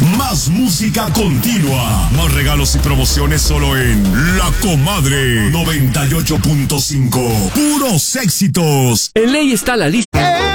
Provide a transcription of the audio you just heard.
Más música continua. Más regalos y promociones solo en La Comadre 98.5. Puros éxitos. En ley está la lista.